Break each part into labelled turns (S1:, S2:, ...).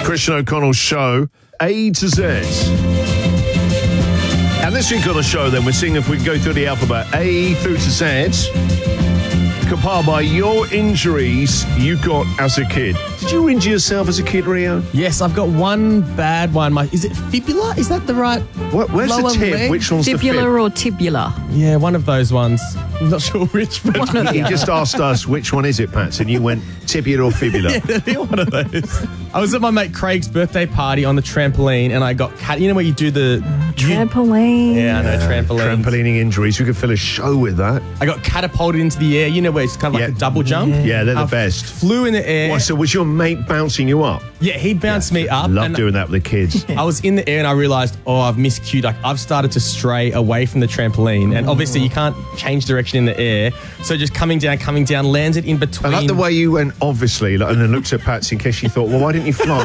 S1: Christian O'Connell Show, A to Z. And this week on the show, then, we're seeing if we can go through the alphabet A through to Z, compiled by your injuries you got as a kid. Did you injure yourself as a kid, Rio?
S2: Yes, I've got one bad one. Is it fibula? Is that the right
S1: Where's
S2: lower
S1: the tib?
S2: leg?
S1: Which one's
S3: Fibula
S1: the fib?
S3: or tibula?
S2: Yeah, one of those ones. I'm not sure which. But
S1: He just asked us, which one is it, Pats? And you went tibia or fibula.
S2: yeah, it'd be one of those. I was at my mate Craig's birthday party on the trampoline and I got you know where you do the...
S3: Trampoline.
S2: Yeah, I know, trampoline.
S1: Trampolining injuries. We could fill a show with that.
S2: I got catapulted into the air. You know where it's kind of like a double jump?
S1: Yeah, they're the
S2: I
S1: best.
S2: Flew in the air.
S1: What, so was your mate bouncing you up?
S2: Yeah, he bounced me up.
S1: Love
S2: and
S1: doing that with the kids.
S2: I was in the air and I realised, I've miscued. Like, I've started to stray away from the trampoline. And obviously you can't change direction in the air. So just coming down, landed in between.
S1: I like the way you went, obviously, and then looked at Patsy in case she thought, well, why didn't you fly?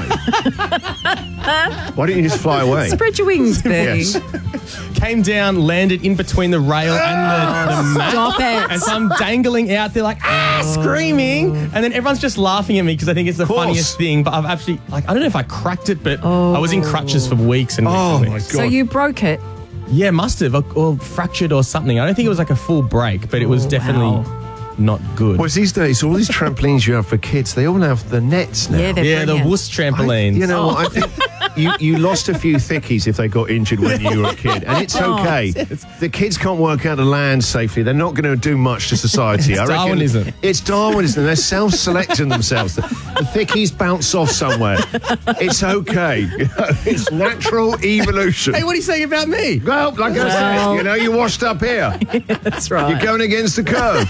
S1: Why didn't you just fly away?
S3: Spread your wings, baby.
S1: Yes.
S2: Came down, landed in between the rail and the mat.
S3: Stop it.
S2: And so I'm dangling out there like, screaming. And then everyone's just laughing at me because I think it's the funniest thing. But I've actually, I don't know if I cracked it, but I was in crutches for weeks and weeks
S1: Oh,
S2: and
S1: my
S2: weeks.
S1: God.
S3: So you broke it.
S2: Yeah, must have. Or fractured or something. I don't think it was like a full break, but it was definitely not good.
S1: Well, these days, all these trampolines you have for kids, they all have the nets now.
S3: Yeah, they're
S2: Yeah, the
S3: brilliant.
S2: wuss trampolines.
S1: You know, I think you lost a few thickies if they got injured when you were a kid, and it's okay. The kids can't work how to land safely. They're not going to do much to society. I reckon
S2: Darwinism.
S1: It's Darwinism. They're self-selecting themselves. The thickies bounce off somewhere. It's okay. It's natural evolution.
S2: Hey, what are you saying about me?
S1: Well, like I said, you washed up here.
S3: That's right.
S1: You're going against the curve.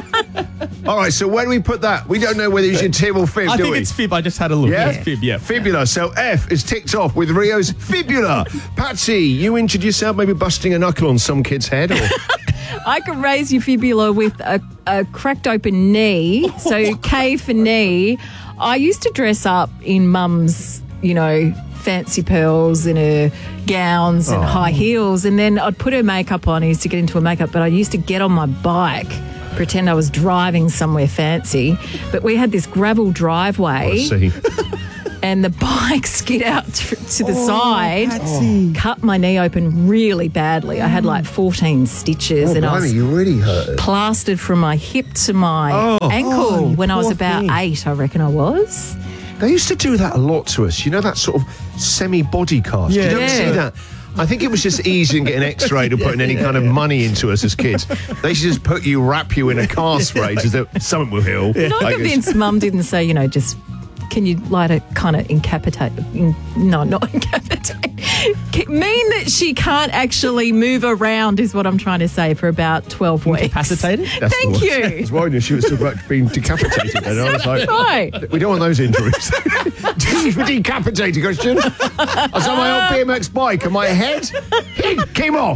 S1: All right, so where do we put that? We don't know whether it's your tib or fib,
S2: I
S1: do
S2: think
S1: we?
S2: it's fib. I just had a look.
S1: Yeah?
S2: It's fib, yeah.
S1: Fibula. So F is ticked off with Rio's fibula. Patsy, you injured yourself maybe busting a knuckle on some kid's head? Or...
S3: I could raise your fibula with a cracked open knee. So K for knee. I used to dress up in mum's, fancy pearls and her gowns and high heels. And then I'd put her makeup on. I used to get into her makeup, but I used to get on my bike, pretend I was driving somewhere fancy. But we had this gravel driveway.
S1: See.
S3: And the bike skid out to the side, cut my knee open really badly. I had like 14 stitches and I was
S1: you really hurt.
S3: plastered from my hip to my ankle when I was about 8, I reckon I was.
S1: They used to do that a lot to us. You know, that sort of semi-body cast. You don't see that. I think it was just easy in getting x-rayed or putting any kind of money into us as kids. They should just wrap you in a cast spray so that something will heal.
S3: I'm not convinced Mum didn't say, just... Can you light a kind of incapacitate? No, not incapacitate. Mean that she can't actually move around is what I'm trying to say for about 12 weeks.
S2: Incapacitated?
S3: Thank you.
S1: I was worried she was talking about being decapitated. And I was like,
S3: Right.
S1: we don't want those injuries. Decapitated, Christian. I was on my old BMX bike and my head came off.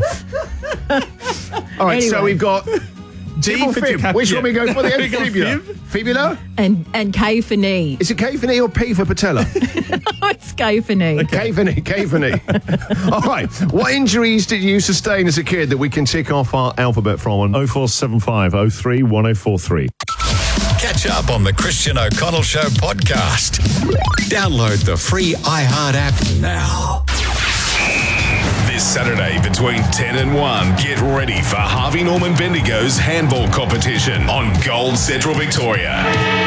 S1: All right, so we've got... Tib or fib? Which one we go for? The fibula. Fibula?
S3: And K for knee.
S1: Is it K for knee or P for patella?
S3: Oh, it's K for knee.
S1: K for knee, K for knee. All right. What injuries did you sustain as a kid that we can tick off our alphabet from on 0475 03 1043?
S4: Catch up on the Christian O'Connell Show podcast. Download the free iHeart app now. This Saturday between 10 and 1, get ready for Harvey Norman Bendigo's handball competition on Gold Central Victoria.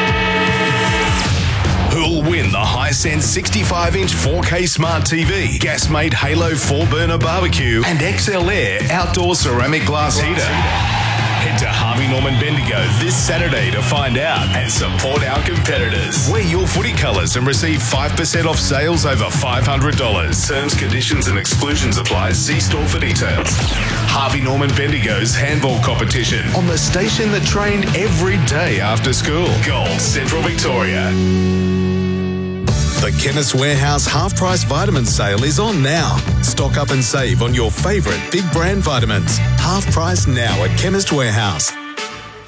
S4: Who'll win the Hisense 65-inch 4K Smart TV, Gasmate Halo 4-burner barbecue, and XL Air outdoor ceramic glass heater? Head to Harvey Norman Bendigo this Saturday to find out and support our competitors. Wear your footy colours and receive 5% off sales over $500. Terms, conditions and exclusions apply. See store for details. Harvey Norman Bendigo's handball competition on the station that trained every day after school. Gold Central Victoria. The Chemist Warehouse half-price vitamin sale is on now. Stock up and save on your favourite big brand vitamins. Half price now at Chemist Warehouse.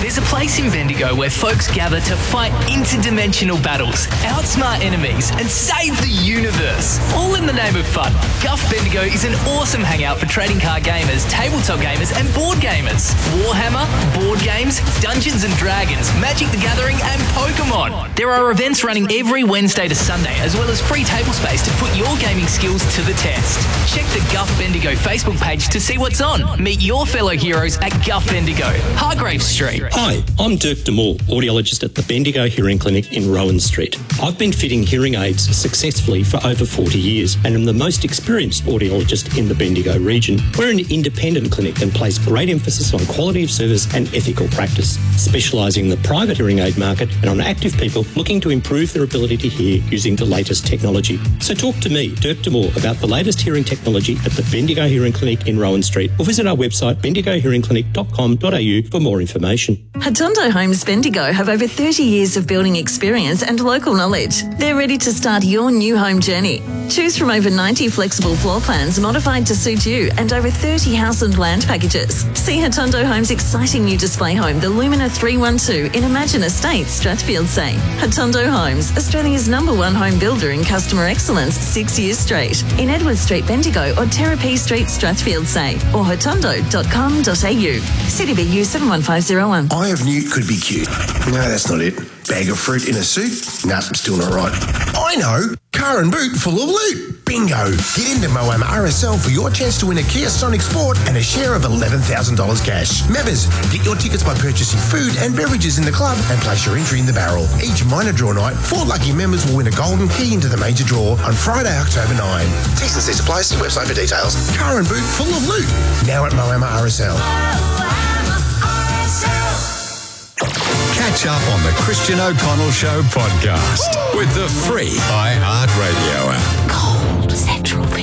S5: There's a place in Bendigo where folks gather to fight interdimensional battles, outsmart enemies, and save the universe. All in the name of fun. Guff Bendigo is an awesome hangout for trading card gamers, tabletop gamers, and board gamers. Warhammer, board games, Dungeons and Dragons, Magic the Gathering, and Pokemon. There are events running every Wednesday to Sunday, as well as free table space to put your gaming skills to the test. Check the Guff Bendigo Facebook page to see what's on. Meet your fellow heroes at Guff Bendigo, Hargrave Street.
S6: Hi, I'm Dirk Demore, audiologist at the Bendigo Hearing Clinic in Rowan Street. I've been fitting hearing aids successfully for over 40 years and am the most experienced audiologist in the Bendigo region. We're an independent clinic and place great emphasis on quality of service and ethical practice, specialising in the private hearing aid market and on active people looking to improve their ability to hear using the latest technology. So talk to me, Dirk Demore, about the latest hearing technology at the Bendigo Hearing Clinic in Rowan Street, or visit our website bendigohearingclinic.com.au for more information.
S7: Hatondo Homes Bendigo have over 30 years of building experience and local knowledge. They're ready to start your new home journey. Choose from over 90 flexible floor plans modified to suit you and over 30 house and land packages. See Hatondo Homes' exciting new display home, the Lumina 312 in Imagine Estates, Strathfield Say. Hatondo Homes, Australia's #1 home builder in customer excellence 6 years straight. In Edward Street, Bendigo or Terrapee Street, Strathfield Say, or hatondo.com.au. CDBU 71501.
S8: Eye of newt could be cute. No, that's not it. Bag of fruit in a suit? Nah, still not right. I know! Car and boot full of loot. Bingo! Get into Moama RSL for your chance to win a Kia Sonic Sport and a share of $11,000 cash. Members, get your tickets by purchasing food and beverages in the club and place your entry in the barrel. Each minor draw night, 4 lucky members will win a golden key into the major draw on Friday, October 9. T's and C's apply. See website for details. Car and boot full of loot. Now at Moama RSL.
S9: Catch up on the Christian O'Connell Show podcast with the free iHeartRadio app.
S7: Cold Central